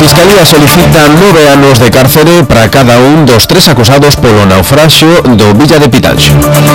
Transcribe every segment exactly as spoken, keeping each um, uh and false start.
Fiscalía solicita nove anos de cárcere para cada un dos tres acusados polo naufraxio do Villa de Pitanxo.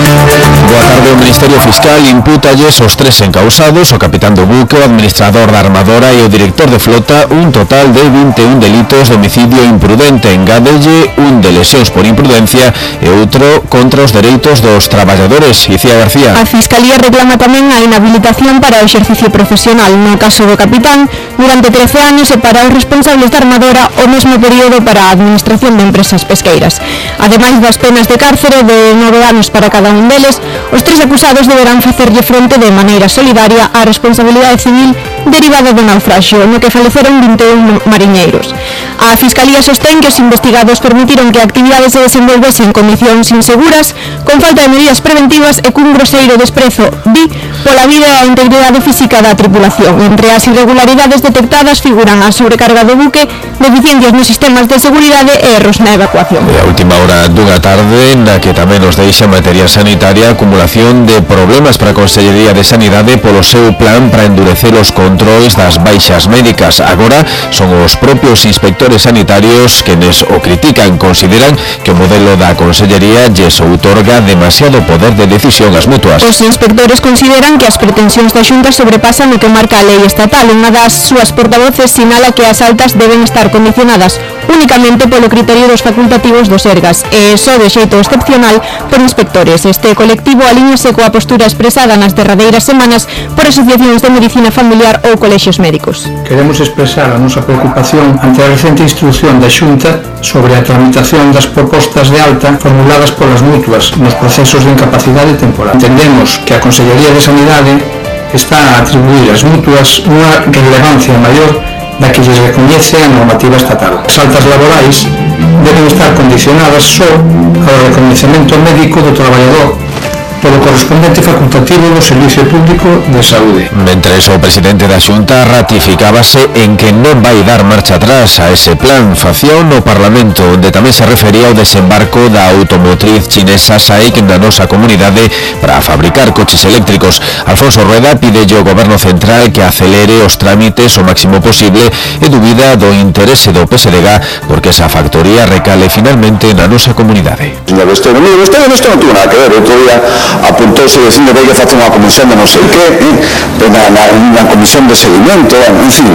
Boa tarde, o Ministerio Fiscal impútalles os tres encausados, o capitán do buque, o administrador da armadora e o director de flota, un total de vinte e un delitos de homicidio imprudente, engadelle un de lesións por imprudencia e outro contra os dereitos dos traballadores. Icía García. A Fiscalía reclama tamén a inhabilitación para o exercicio profesional. No caso do capitán, durante trece anos e para os responsables da armadora o mesmo período para a administración de empresas pesqueiras. Ademais das penas de cárcere de nove anos para cada un deles, os tres acusados deberán facerlle fronte de maneira solidaria á responsabilidade civil derivada do naufraxio, no que faleceron vinte e un mariñeiros. A Fiscalía sostén que os investigados permitiron que a actividade se desenvolvese en condicións inseguras, con falta de medidas preventivas e cun groseiro desprezo, di, pola vida e a integridade física da tripulación. Entre as irregularidades detectadas figuran a sobrecarga do buque, deficiencias nos sistemas de seguridade e erros na evacuación. E a última hora dunha tarde na que tamén nos deixa materia sanitaria, acumulación de problemas para a Consellería de Sanidade polo seu plan para endurecer os controis das baixas médicas. Agora son os propios inspectores sanitarios quenes o critican, consideran que o modelo da Consellería lles outorga demasiado poder de decisión ás mutuas. Os inspectores consideran que as pretensións da Xunta sobrepasan o que marca a lei estatal. Unha das súas portavoces sinala que as altas deben estar condicionadas únicamente polo criterio dos facultativos dos Sergas e só de xeito excepcional por inspectores. Este colectivo alíñase coa postura expresada nas derradeiras semanas por asociacións de medicina familiar ou colexios médicos. Queremos expresar a nosa preocupación ante a recente instrucción da Xunta sobre a tramitación das propostas de alta formuladas polas mutuas nos procesos de incapacidade temporal. Entendemos que a Consellería de Sanidade está a atribuir ás mutuas unha relevancia maior da que lles recoñece a normativa estatal. As altas laborais deben estar condicionadas só ao recoñecemento médico do traballador polo correspondente facultativo do Servicio Público de Saúde. Mentres o presidente da Xunta ratificábase en que non vai dar marcha atrás a ese plan, facción no Parlamento, onde tamén se refería ao desembarco da automotriz chinesa SAIC na nosa comunidade para fabricar coches eléctricos. Alfonso Rueda pide ao Goberno Central que acelere os trámites o máximo posible e dubida do interese do P S D G porque esa factoría recale finalmente na nosa comunidade. Señor Besteiro, mire, vostede isto non tuvo nada que ver. Outro día apuntouse dicindo que hai que facer unha comisión de non sei que, eh, na, na, na comisión de seguimento, en fin.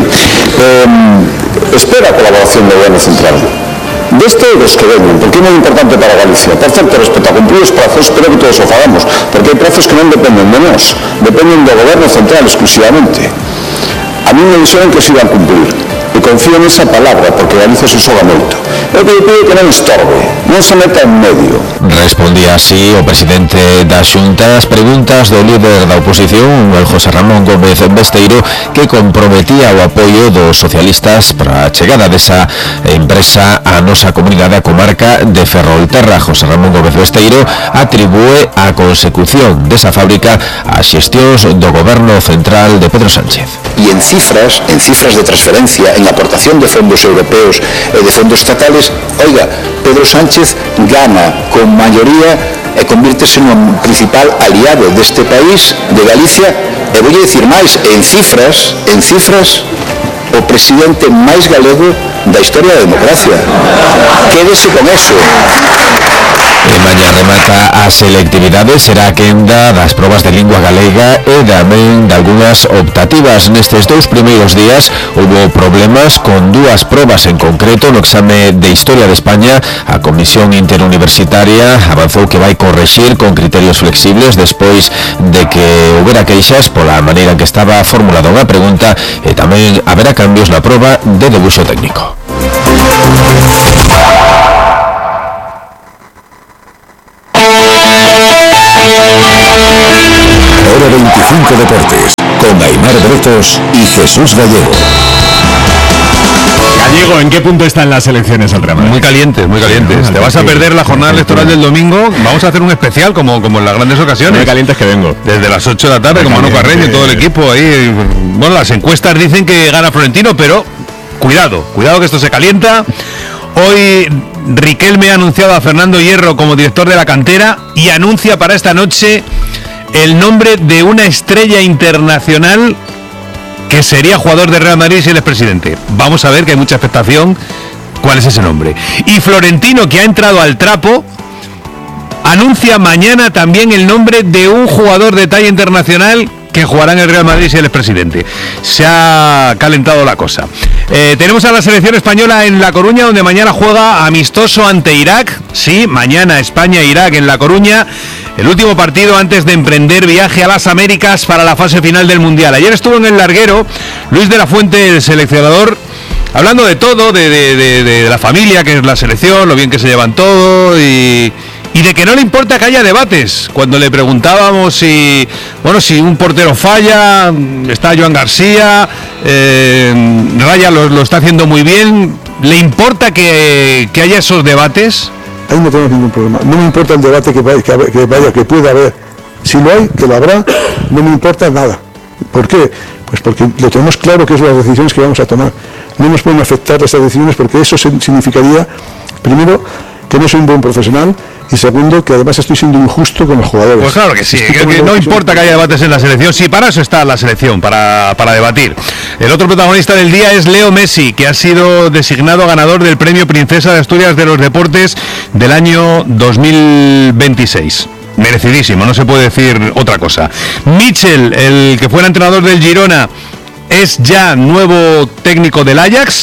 Eh, espera a colaboración do Goberno Central. Deste e dos que veñen, porque é moi importante para Galicia. Por certo, respecto a cumprir os prazos, espero que todos o fagamos, porque hai prazos que non dependen de nós, dependen do Goberno Central exclusivamente. A mí me dixeron que se iban a cumprir. E confío nesa palabra, porque Galicia se xoga moito. Eu que pido que non estorbe, non se meta en medio. Respondía así o presidente da Xunta as preguntas do líder da oposición, el José Ramón Gómez Besteiro, que comprometía o apoio dos socialistas para a chegada desa empresa á nosa comunidade, a comarca de Ferrolterra. José Ramón Gómez Besteiro atribúe a consecución desa fábrica ás xestións do Goberno Central de Pedro Sánchez. E en cifras, en cifras de transferencia, en aportación de fondos europeos e de fondos estatales, oiga, Pedro Sánchez gana con maioría e convírtese no principal aliado deste país, de Galicia, e vou dicir máis, en cifras, en cifras, o presidente máis galego da historia da democracia. Quédese con eso. E mañá remata a selectividade, será a quenda das probas de lingua galega e tamén de algunhas optativas. Nestes dous primeiros días houve problemas con dúas probas en concreto. No exame de Historia de España, a Comisión Interuniversitaria avanzou que vai correxir con criterios flexibles despois de que houbera queixas pola maneira en que estaba formulada unha pregunta, e tamén haberá cambios na proba de debuxo técnico. Hora veinticinco Deportes, con Aimar Bretos y Jesús Gallego. Gallego, ¿en qué punto están las elecciones al Real? Muy calientes, muy calientes. Sí, Te vas a perder la jornada electoral del domingo. Vamos a hacer un especial como, como en las grandes ocasiones. Muy calientes que vengo. Desde las ocho de la tarde, con Manu Carreño y todo el equipo ahí. Bueno, las encuestas dicen que gana Florentino, pero cuidado, cuidado que esto se calienta. Hoy Riquelme ha anunciado a Fernando Hierro como director de la cantera y anuncia para esta noche el nombre de una estrella internacional que sería jugador de Real Madrid si él es presidente. Vamos a ver, que hay mucha expectación. ¿Cuál es ese nombre? Y Florentino, que ha entrado al trapo, anuncia mañana también el nombre de un jugador de talla internacional que jugará en el Real Madrid si él es presidente. Se ha calentado la cosa. Eh, tenemos a la selección española en La Coruña, donde mañana juega amistoso ante Irak. Sí, mañana España-Irak en La Coruña. El último partido antes de emprender viaje a las Américas para la fase final del Mundial. Ayer estuvo en el larguero Luis de la Fuente, el seleccionador, hablando de todo, de, de, de, de la familia, que es la selección, lo bien que se llevan todo y... y de que no le importa que haya debates. Cuando le preguntábamos si, bueno, si un portero falla, está Joan García, eh, Raya lo, lo está haciendo muy bien, ¿le importa que, que haya esos debates? Ahí no tenemos ningún problema. No me importa el debate que vaya, que, que vaya, que pueda haber. Si lo hay, que lo habrá, no me importa nada. ¿Por qué? Pues porque lo tenemos claro que es las decisiones que vamos a tomar. No nos pueden afectar esas decisiones porque eso significaría, primero, que no soy un buen profesional, y segundo, que además estoy siendo injusto con los jugadores. Pues claro que sí, que, que no importa que haya debates en la selección, sí, para eso está la selección, para, para debatir. El otro protagonista del día es Leo Messi, que ha sido designado ganador del premio Princesa de Asturias de los Deportes del año dos mil veintiséis. Merecidísimo, no se puede decir otra cosa. Michel, el que fuera entrenador del Girona, es ya nuevo técnico del Ajax.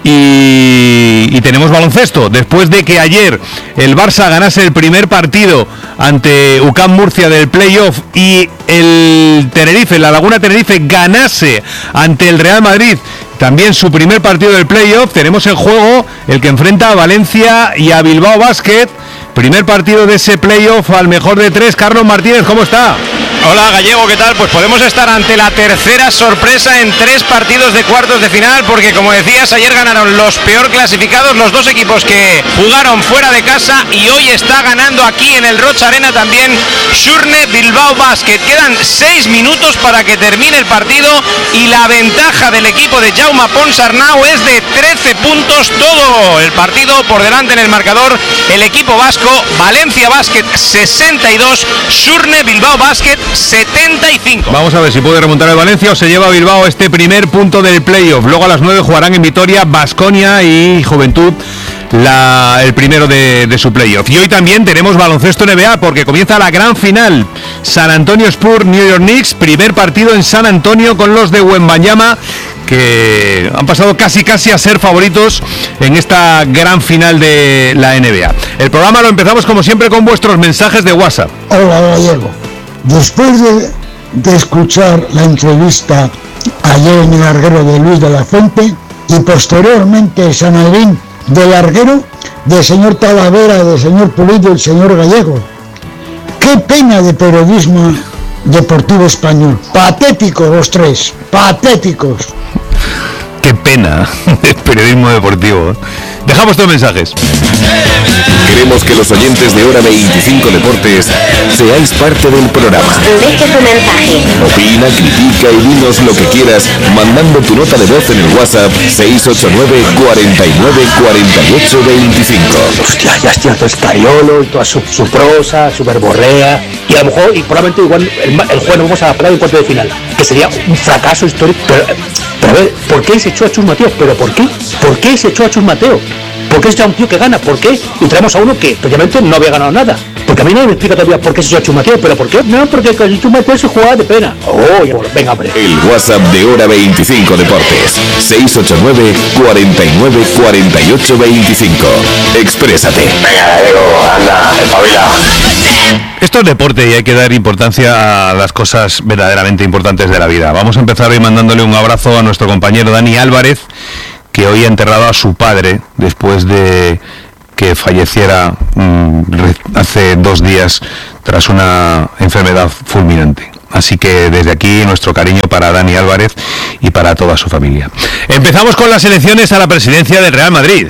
Y, y tenemos baloncesto. Después de que ayer el Barça ganase el primer partido ante U C A M Murcia del playoff y el Tenerife, la Laguna Tenerife, ganase ante el Real Madrid también su primer partido del playoff, tenemos en juego el que enfrenta a Valencia y a Bilbao Basket. Primer partido de ese playoff al mejor de tres. Carlos Martínez, ¿cómo está? Hola Gallego, ¿qué tal? Pues podemos estar ante la tercera sorpresa en tres partidos de cuartos de final, porque como decías, ayer ganaron los peor clasificados, los dos equipos que jugaron fuera de casa, y hoy está ganando aquí en el Rocha Arena también Surne Bilbao Basket. Quedan seis minutos para que termine el partido y la ventaja del equipo de Jaume Ponsarnau es de trece puntos. Todo el partido por delante en el marcador el equipo vasco. Valencia Basket sesenta y dos, Surne Bilbao Basket setenta y cinco. Vamos a ver si puede remontar el Valencia o se lleva a Bilbao este primer punto del playoff. Luego a las nueve jugarán en Vitoria Baskonia y Juventud, la, el primero de, de su playoff. Y hoy también tenemos baloncesto N B A, porque comienza la gran final. San Antonio Spurs, New York Knicks, primer partido en San Antonio con los de Wembanyama, que han pasado casi casi a ser favoritos en esta gran final de la N B A. El programa lo empezamos como siempre con vuestros mensajes de WhatsApp. Hola Gallego, después de, de escuchar la entrevista ayer en el larguero de Luis de la Fuente y posteriormente Sanadrín del larguero del señor Talavera, del señor Pulido y del señor Gallego, qué pena de periodismo deportivo español. Patéticos los tres, patéticos. Qué pena de periodismo deportivo. Dejamos tus mensajes. Queremos que los oyentes de Hora veinticinco Deportes seáis parte del programa. Deje tu mensaje. Opina, critica y dinos lo que quieras mandando tu nota de voz en el WhatsApp seis ocho nueve, cuarenta y nueve, cuarenta y ocho, veinticinco. Hostia, ya es cierto, Escariolo y toda su, su prosa, su verborrea. Y a lo mejor, y probablemente igual el, el juego vamos a hablar en cuarto de final, que sería un fracaso histórico. Pero, pero a ver, ¿por qué se echó a Chus Mateo? ¿Pero por qué? ¿Por qué se echó a Chus Mateo? ¿Por qué se echó a un tío que gana? ¿Por qué? Y traemos a uno que precisamente no había ganado nada. Porque a mí no me explica todavía por qué se echó a Chus Mateo. ¿Pero por qué? No, porque con Chus Mateo se jugaba de pena. Oh, venga, hombre. El WhatsApp de Hora veinticinco Deportes, seis ocho nueve, cuarenta y nueve, cuarenta y ocho, veinticinco. Exprésate. Venga, Diego, anda, espabila. Esto es deporte y hay que dar importancia a las cosas verdaderamente importantes de la vida. Vamos a empezar hoy mandándole un abrazo a nuestro compañero Dani Álvarez, que hoy ha enterrado a su padre después de que falleciera mmm, hace dos días tras una enfermedad fulminante. Así que desde aquí nuestro cariño para Dani Álvarez y para toda su familia. Empezamos con las elecciones a la presidencia del Real Madrid.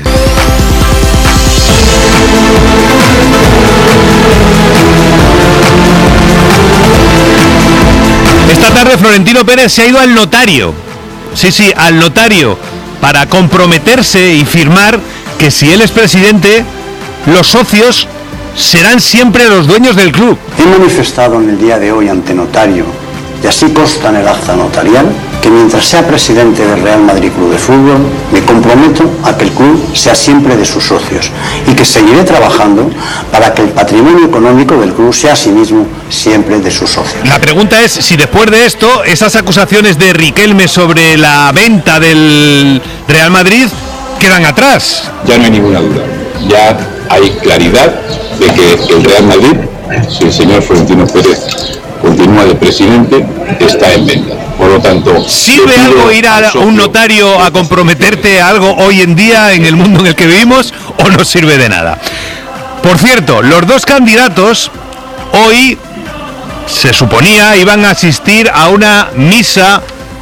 Esta tarde Florentino Pérez se ha ido al notario. Sí, sí, al notario, para comprometerse y firmar que si él es presidente, los socios serán siempre los dueños del club. He manifestado en el día de hoy ante notario y así consta en el acta notarial, que mientras sea presidente del Real Madrid Club de Fútbol, me comprometo a que el club sea siempre de sus socios y que seguiré trabajando para que el patrimonio económico del club sea asimismo siempre de sus socios. La pregunta es si después de esto, esas acusaciones de Riquelme sobre la venta del Real Madrid quedan atrás. Ya no hay ninguna duda, ya hay claridad de que el Real Madrid, si el señor Florentino Pérez continúa de presidente, está en venta. Por lo tanto, ¿sirve algo ir a un notario a comprometerte a algo hoy en día en el mundo en el que vivimos o no sirve de nada? Por cierto, los dos candidatos hoy se suponía iban a asistir a una misa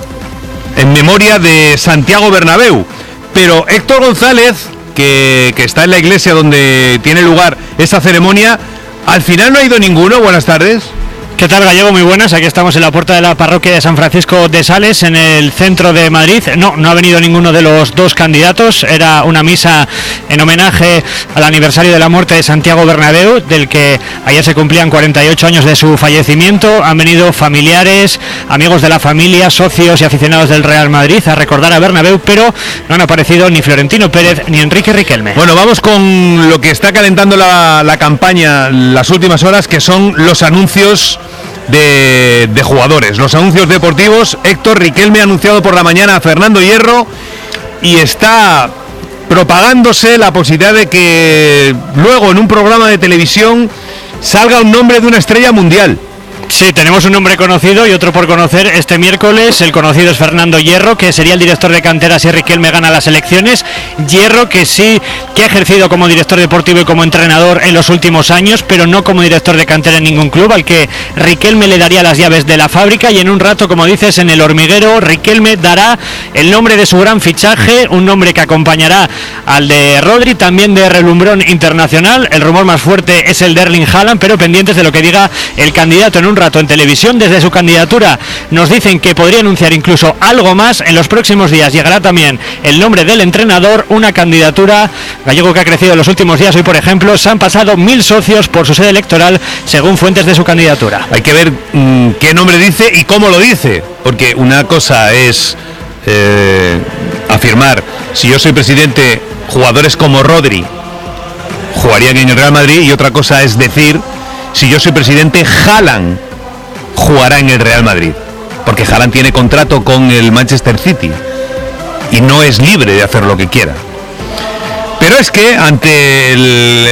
en memoria de Santiago Bernabéu, pero Héctor González, que, que está en la iglesia donde tiene lugar esa ceremonia, al final no ha ido ninguno. Buenas tardes. ¿Qué tal, Gallego? Muy buenas. Aquí estamos en la puerta de la parroquia de San Francisco de Sales, en el centro de Madrid. No, no ha venido ninguno de los dos candidatos. Era una misa en homenaje al aniversario de la muerte de Santiago Bernabéu, del que ayer se cumplían cuarenta y ocho años de su fallecimiento. Han venido familiares, amigos de la familia, socios y aficionados del Real Madrid a recordar a Bernabéu, pero no han aparecido ni Florentino Pérez ni Enrique Riquelme. Bueno, vamos con lo que está calentando la, la campaña las últimas horas, que son los anuncios De, de jugadores, los anuncios deportivos. Héctor, Riquelme ha anunciado por la mañana a Fernando Hierro y está propagándose la posibilidad de que luego en un programa de televisión salga un nombre de una estrella mundial. Sí, tenemos un nombre conocido y otro por conocer este miércoles. El conocido es Fernando Hierro, que sería el director de cantera si Riquelme gana las elecciones. Hierro, que sí, que ha ejercido como director deportivo y como entrenador en los últimos años, pero no como director de cantera en ningún club, al que Riquelme le daría las llaves de la fábrica. Y en un rato, como dices, en el hormiguero, Riquelme dará el nombre de su gran fichaje, un nombre que acompañará al de Rodri, también de relumbrón internacional. El rumor más fuerte es el de Erling Haaland, pero pendientes de lo que diga el candidato en un rato en televisión. Desde su candidatura nos dicen que podría anunciar incluso algo más. En los próximos días llegará también el nombre del entrenador, una candidatura, Gallego, que ha crecido en los últimos días. Hoy, por ejemplo, se han pasado mil socios por su sede electoral, según fuentes de su candidatura. Hay que ver mmm, qué nombre dice y cómo lo dice, porque una cosa es eh, afirmar, si yo soy presidente, jugadores como Rodri jugarían en el Real Madrid, y otra cosa es decir, si yo soy presidente, Haaland jugará en el Real Madrid, porque Haaland tiene contrato con el Manchester City y no es libre de hacer lo que quiera. Pero es que ante el,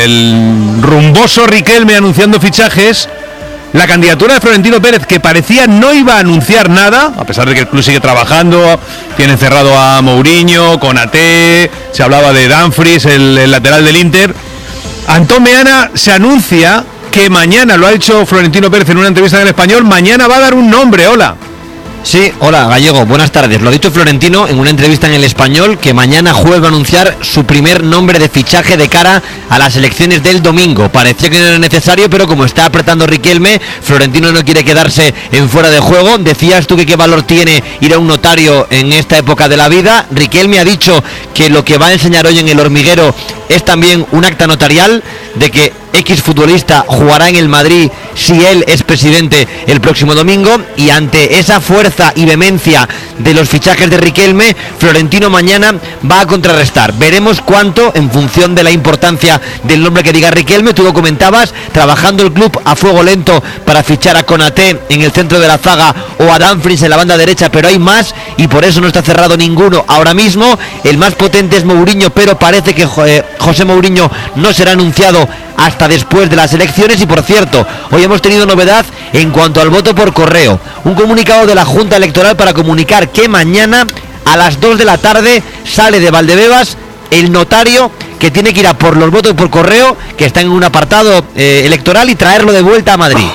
el rumboso Riquelme anunciando fichajes, la candidatura de Florentino Pérez, que parecía no iba a anunciar nada, a pesar de que el club sigue trabajando, tiene cerrado a Mourinho, Konaté, se hablaba de Dumfries, el, el lateral del Inter. Antón Meana se anuncia que mañana, lo ha hecho Florentino Pérez en una entrevista en El Español, mañana va a dar un nombre. Hola. Sí, hola, Gallego, buenas tardes. Lo ha dicho Florentino en una entrevista en El Español, que mañana jueves va a anunciar su primer nombre de fichaje de cara a las elecciones del domingo. Parecía que no era necesario, pero como está apretando Riquelme, Florentino no quiere quedarse en fuera de juego. Decías tú que qué valor tiene ir a un notario en esta época de la vida. Riquelme ha dicho que lo que va a enseñar hoy en el hormiguero es también un acta notarial de que X futbolista jugará en el Madrid si él es presidente el próximo domingo. Y ante esa fuerza y vehemencia de los fichajes de Riquelme, Florentino mañana va a contrarrestar. Veremos cuánto, en función de la importancia del nombre que diga Riquelme. Tú lo comentabas, trabajando el club a fuego lento para fichar a Konaté en el centro de la zaga o a Dumfries en la banda derecha, pero hay más y por eso no está cerrado ninguno ahora mismo. El más potente es Mourinho, pero parece que eh, José Mourinho no será anunciado hasta después de las elecciones. Y por cierto, hoy hemos tenido novedad en cuanto al voto por correo, un comunicado de la Junta Electoral para comunicar que mañana a las dos de la tarde sale de Valdebebas el notario que tiene que ir a por los votos por correo que están en un apartado eh, electoral y traerlo de vuelta a Madrid,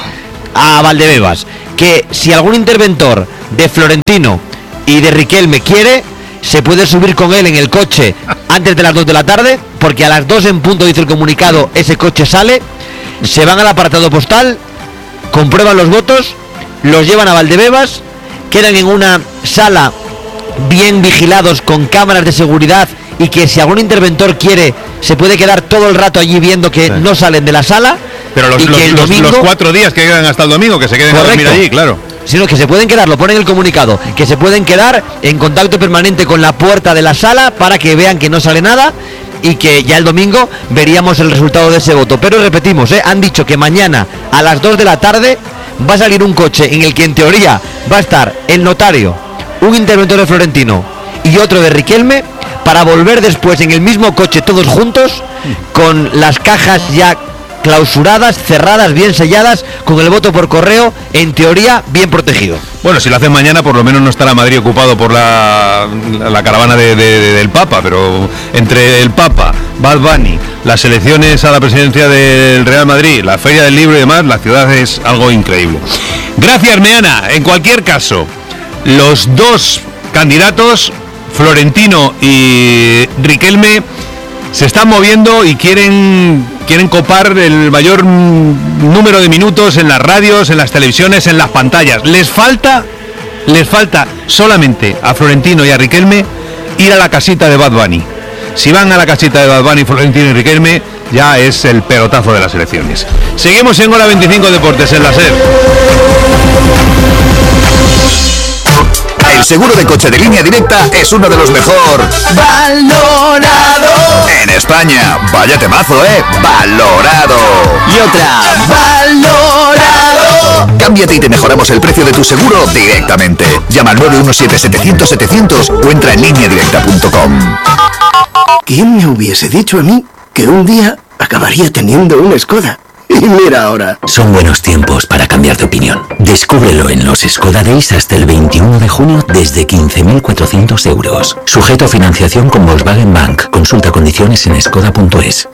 a Valdebebas. Que si algún interventor de Florentino y de Riquelme quiere, se puede subir con él en el coche antes de las dos de la tarde, porque a las dos en punto, dice el comunicado, ese coche sale, se van al apartado postal, comprueban los votos, los llevan a Valdebebas, quedan en una sala bien vigilados con cámaras de seguridad, y que si algún interventor quiere se puede quedar todo el rato allí viendo que sí. no salen de la sala. Pero los, y los, que el los, domingo, los cuatro días que quedan hasta el domingo, que se queden correcto, a dormir allí, claro. sino que se pueden quedar, lo pone en el comunicado, que se pueden quedar en contacto permanente con la puerta de la sala para que vean que no sale nada y que ya el domingo veríamos el resultado de ese voto. Pero repetimos, ¿eh? Han dicho que mañana a las dos de la tarde va a salir un coche en el que en teoría va a estar el notario, un interventor de Florentino y otro de Riquelme, para volver después en el mismo coche todos juntos, con las cajas ya clausuradas, cerradas, bien selladas, con el voto por correo, en teoría, bien protegido. Bueno, si lo hacen mañana, por lo menos no estará Madrid ocupado por la, la caravana de, de, de, del Papa, pero entre el Papa, Bad Bunny, las elecciones a la presidencia del Real Madrid, la Feria del Libro y demás, la ciudad es algo increíble. Gracias, Meana. En cualquier caso, los dos candidatos, Florentino y Riquelme, se están moviendo y quieren quieren copar el mayor número de minutos en las radios, en las televisiones, en las pantallas. Les falta, les falta solamente a Florentino y a Riquelme ir a la casita de Bad Bunny. Si van a la casita de Bad Bunny, Florentino y Riquelme, ya es el pelotazo de las elecciones. Seguimos en Hora veinticinco Deportes, en la SER. El seguro de coche de Línea Directa es uno de los mejor valorado en España. Vaya temazo, ¿eh? Valorado. Y otra, valorado. Cámbiate y te mejoramos el precio de tu seguro directamente. Llama al nueve uno siete setecientos setecientos o entra en línea directa punto com. ¿Quién me hubiese dicho a mí que un día acabaría teniendo una Skoda? Y mira ahora. Son buenos tiempos para cambiar de opinión. Descúbrelo en los Skoda Days hasta el veintiuno de junio desde quince mil cuatrocientos euros. Sujeto a financiación con Volkswagen Bank. Consulta condiciones en skoda punto es.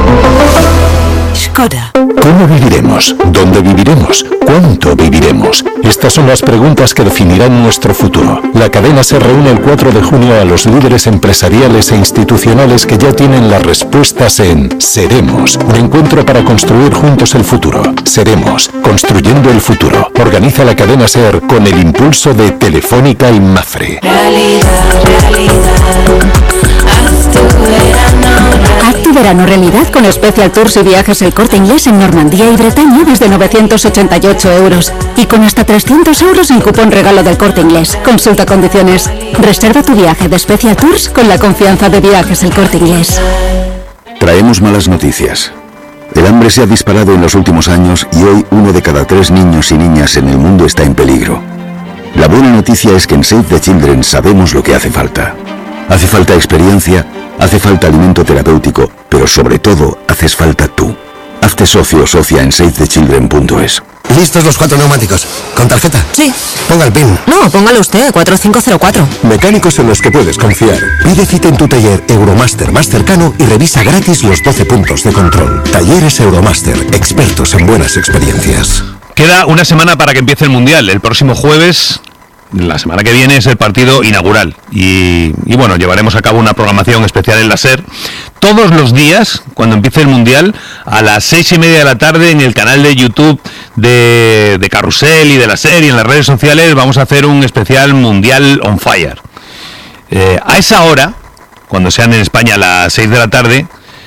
Skoda. ¿Cómo viviremos? ¿Dónde viviremos? ¿Cuánto viviremos? Estas son las preguntas que definirán nuestro futuro. La cadena se reúne el cuatro de junio a los líderes empresariales e institucionales que ya tienen las respuestas en Seremos, un encuentro para construir juntos el futuro. Seremos, construyendo el futuro. Organiza la cadena SER con el impulso de Telefónica y Mafre. Realidad, realidad. Haz tu verano. Haz tu verano realidad con Special Tours y Viajes El Corte Inglés en Normandía y Bretaña desde novecientos ochenta y ocho euros. Y con hasta trescientos euros en cupón regalo del Corte Inglés. Consulta condiciones. Reserva tu viaje de Special Tours con la confianza de Viajes El Corte Inglés. Traemos malas noticias. El hambre se ha disparado en los últimos años y hoy uno de cada tres niños y niñas en el mundo está en peligro. La buena noticia es que en Save the Children sabemos lo que hace falta. Hace falta experiencia, hace falta alimento terapéutico, pero sobre todo haces falta tú. Hazte socio o socia en save the children punto es. ¿Listos los cuatro neumáticos? ¿Con tarjeta? Sí. Ponga el PIN. No, póngalo usted, cuatro cinco cero cuatro. Mecánicos en los que puedes confiar. Pide cita en tu taller Euromaster más cercano y revisa gratis los doce puntos de control. Talleres Euromaster, expertos en buenas experiencias. Queda una semana para que empiece el Mundial. El próximo jueves, la semana que viene, es el partido inaugural. Y, y bueno, llevaremos a cabo una programación especial en la SER todos los días, cuando empiece el Mundial, a las seis y media de la tarde, en el canal de YouTube de, de Carrusel y de la SER y en las redes sociales. Vamos a hacer un especial Mundial on Fire. Eh, a esa hora, cuando sean en España a las seis de la tarde,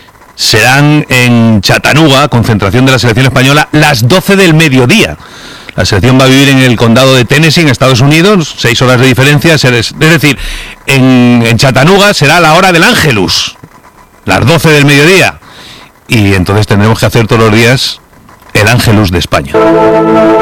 serán en Chattanooga, concentración de la selección española, las doce del mediodía. La selección va a vivir en el condado de Tennessee, en Estados Unidos, seis horas de diferencia, es decir, en, en Chattanooga será la hora del Ángelus, las doce del mediodía, y entonces tendremos que hacer todos los días el Ángelus de España.